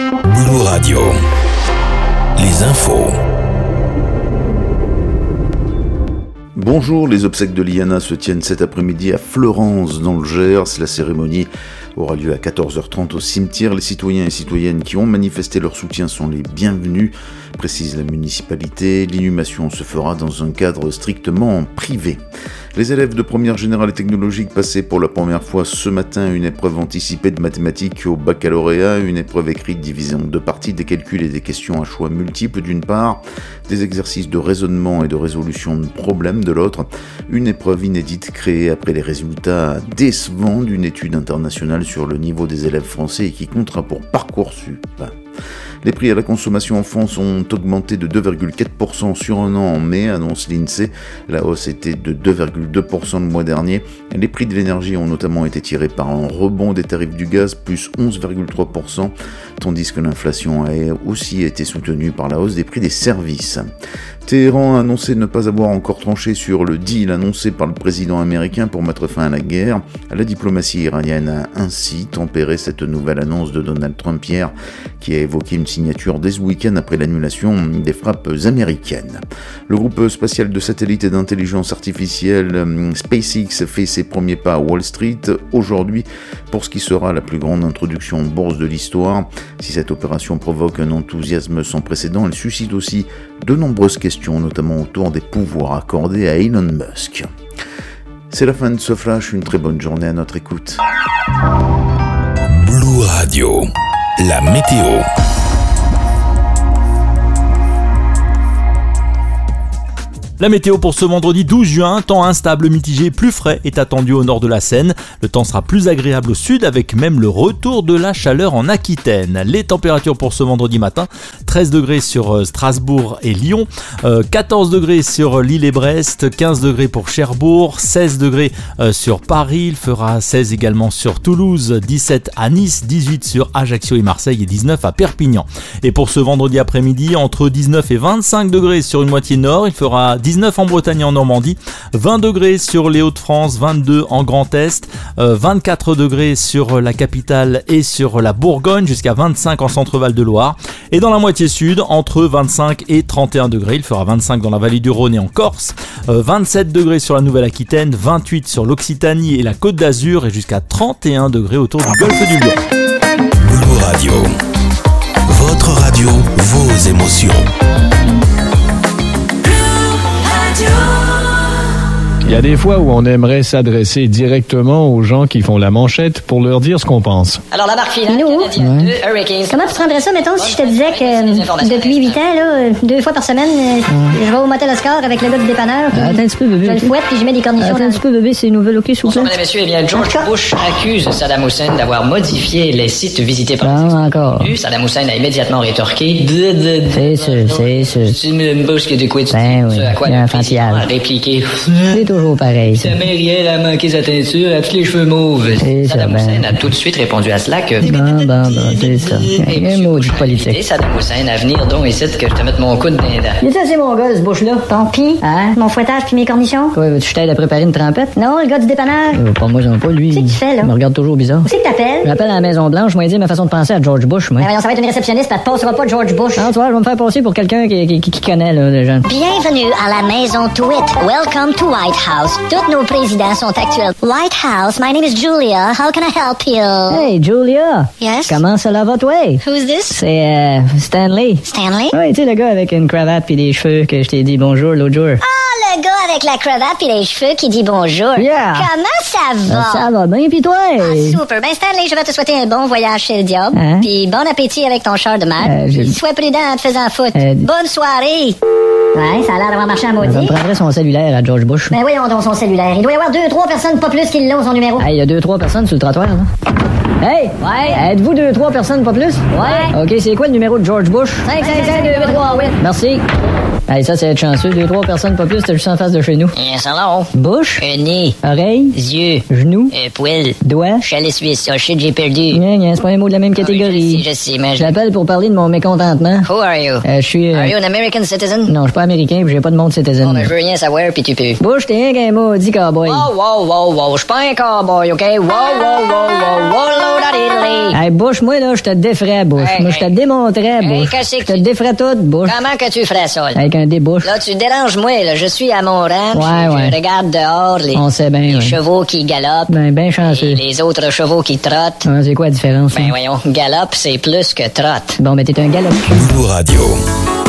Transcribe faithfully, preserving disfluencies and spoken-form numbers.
Blue Radio. Les infos. Bonjour, les obsèques de Liana se tiennent cet après-midi à Fleurance dans le Gers. La cérémonie aura lieu à quatorze heures trente au cimetière. Les citoyens et citoyennes qui ont manifesté leur soutien sont les bienvenus, précise la municipalité. L'inhumation se fera dans un cadre strictement privé. Les élèves de première générale et technologique passaient pour la première fois ce matin une épreuve anticipée de mathématiques au baccalauréat, une épreuve écrite divisée en deux parties, des calculs et des questions à choix multiples d'une part, des exercices de raisonnement et de résolution de problèmes de l'autre, une épreuve inédite créée après les résultats décevants d'une étude internationale sur le niveau des élèves français et qui comptera pour Parcoursup. Les prix à la consommation en France ont augmenté de deux virgule quatre pour cent sur un an en mai, annonce l'INSEE. La hausse était de deux virgule deux pour cent le mois dernier. Les prix de l'énergie ont notamment été tirés par un rebond des tarifs du gaz, plus onze virgule trois pour cent, tandis que l'inflation a aussi été soutenue par la hausse des prix des services. Téhéran a annoncé ne pas avoir encore tranché sur le deal annoncé par le président américain pour mettre fin à la guerre. La diplomatie iranienne a ainsi tempéré cette nouvelle annonce de Donald Trump hier, qui a évoqué une signature dès ce week-end après l'annulation des frappes américaines. Le groupe spatial de satellites et d'intelligence artificielle SpaceX fait ses premiers pas à Wall Street aujourd'hui pour ce qui sera la plus grande introduction en bourse de l'histoire. Si cette opération provoque un enthousiasme sans précédent, elle suscite aussi de nombreuses questions, notamment autour des pouvoirs accordés à Elon Musk. C'est la fin de ce flash, une très bonne journée à notre écoute. Blue Radio, la météo. La météo pour ce vendredi douze juin, temps instable, mitigé, plus frais est attendu au nord de la Seine. Le temps sera plus agréable au sud avec même le retour de la chaleur en Aquitaine. Les températures pour ce vendredi matin, treize degrés sur Strasbourg et Lyon, euh, quatorze degrés sur Lille et Brest, quinze degrés pour Cherbourg, seize degrés euh, sur Paris, il fera seize également sur Toulouse, dix-sept à Nice, dix-huit sur Ajaccio et Marseille et dix-neuf à Perpignan. Et pour ce vendredi après-midi, entre dix-neuf et vingt-cinq degrés sur une moitié nord, il fera dix-neuf en Bretagne et en Normandie, vingt degrés sur les Hauts-de-France, vingt-deux en Grand Est, euh, vingt-quatre degrés sur la capitale et sur la Bourgogne, jusqu'à vingt-cinq en Centre-Val de Loire. Et dans la moitié sud, entre vingt-cinq et trente et un degrés, il fera vingt-cinq dans la vallée du Rhône et en Corse, euh, vingt-sept degrés sur la Nouvelle-Aquitaine, vingt-huit sur l'Occitanie et la Côte d'Azur et jusqu'à trente et un degrés autour du golfe du Lion. Blue Radio, votre radio, vos émotions. Il y a des fois où on aimerait s'adresser directement aux gens qui font la manchette pour leur dire ce qu'on pense. Alors la marque finale, Nous, deux Hurricanes. comment tu prendrais ça, mettons, si je te disais que euh, depuis huit ans, là, deux fois par semaine, euh, je vais au motel Oscar avec le gars du dépanneur. puis Attends un petit peu, bébé. Je le fouette, puis je mets des cornichons Attends dans un le... petit peu, bébé, c'est une nouvelle, ok, s'il vous Bonsoir, plaît? mesdames et messieurs. Eh bien, George D'accord. Bush accuse Saddam Hussein d'avoir modifié les sites visités par Ah, les encore. individus. Saddam Hussein a immédiatement rétorqué. C'est sûr, c'est sûr. C'est une Bush qui a découvert. Ben oui, Ce à quoi il y a le un président enfantillage. a répliqué. C'est toujours pareil, ça. Jamais rien a manqué sa teinture, a tous les cheveux mauves. C'est ça, Saddam ben. Hussein a tout de suite répondu à cela que... Bon, bon, bon, c'est ça. Et Un monsieur mot Bush du a invité politique. Saddam Hussein à venir donc ici que je te mette mon coude dans les dents. Il est assez mon gars, ce bouche-là. Bon, pis, Hein? mon fouettage puis mes cornichons. Quoi, veux-tu que je t'aide à préparer une trempette? Non, le gars du dépanneur. Euh, pas moi, j'en pas, lui. Qu'est-ce que tu fais, là? Il me regarde toujours bizarre. Où c'est que t'appelles? Je m'appelle à la Maison-Blanche, moi, dire ma façon de penser à George Bush, moi. Ben voyons, ça va être une réceptionniste, elle te passera pas de George Bush. Ah, tu vois, je vais me faire passer pour quelqu'un qui, qui, qui, qui connaît, là, les gens. Bienvenue à la maison Tweet. Welcome to White House. Tous nos présidents sont actuels. White House, my name is Julia. How can I help you? Hey, Julia! Yes? Comment ça va, toi? Who's this? C'est, euh, Stanley. Stanley? Ouais, tu sais, le gars avec une cravate pis des cheveux que je t'ai dit bonjour l'autre jour. Ah, le gars avec la cravate et les cheveux qui dit bonjour. Yeah. Comment ça va? Ça va bien, pis toi? Ah, super. Ben, Stanley, je vais te souhaiter un bon voyage chez le diable. Hein? Puis bon appétit avec ton char de marque. Euh, je- Puis sois prudent en te faisant foutre. Euh, Bonne soirée. Ouais, ça a l'air d'avoir marché à Ça me maudit. prendrait son cellulaire à George Bush. Ben voyons donc son cellulaire. Il doit y avoir deux, trois personnes, pas plus, qui l'ont, son numéro. Hey, il y a deux, trois personnes sur le trottoir, là. Hey! Ouais. Êtes-vous deux, trois personnes, pas plus? Ouais. OK, c'est quoi le numéro de George Bush? cinq cinq cinq deux huit trois huit. Merci. Hey, ça, c'est être chanceux. Deux, trois personnes, pas plus, t'as juste en face de chez nous. Un salon. Bouche. Un nez. Oreille. Yeux. Genoux. Un poil. Doigt. Chalet suisse. Oh shit, j'ai perdu. Gna, gna, c'est pas un mot de la même catégorie. Je sais, je sais, mais Je l'appelle pour parler de mon mécontentement. Who are you? Euh, je suis... euh, Are you an American citizen? Non, je suis pas américain pis j'ai pas de monde citizen. Bon, ben, je veux rien savoir, puis tu peux. Bouche, t'es rien qu'un maudit cowboy. Wow, wow, wow, wow. Je suis pas un cowboy, OK? Wow, wow, wow, wow, wow, load of diddly. Hey, Bouche, moi, là, je te défrais, Bouche. Hey, moi, je te hey. démontrais, Hey, Bouche. qu'est-ce que Je te tu- défrais toute, Bouche. Comment que tu ferais ça, là? Avec un débouche. Là, tu déranges moi, là. Je suis à mon ranch. Ouais, je ouais. regarde dehors les, On sait bien, les ouais. chevaux qui galopent. Ben, ben chanceux. Et les autres chevaux qui trottent. Ah, c'est quoi la différence? Ben hein? voyons, galope, c'est plus que trotte. Bon, ben, t'es un galop. Nouveau Radio.